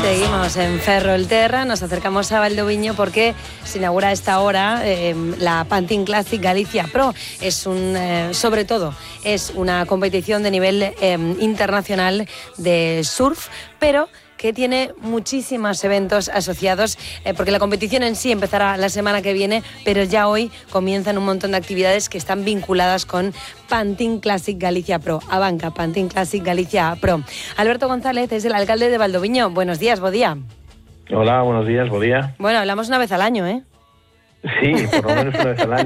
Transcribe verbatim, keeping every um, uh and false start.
Seguimos en Ferrolterra, nos acercamos a Valdoviño porque se inaugura a esta hora eh, la Pantin Classic Galicia Pro. Es un, eh, sobre todo, es una competición de nivel eh, internacional de surf, pero que tiene muchísimos eventos asociados, eh, porque la competición en sí empezará la semana que viene, pero ya hoy comienzan un montón de actividades que están vinculadas con Pantin Classic Galicia Pro. Abanca, Pantin Classic Galicia Pro. Alberto González es el alcalde de Valdoviño. Buenos días, bo día. Hola, buenos días, bo día. Bueno, hablamos una vez al año, ¿eh? Sí, por lo menos una vez al año.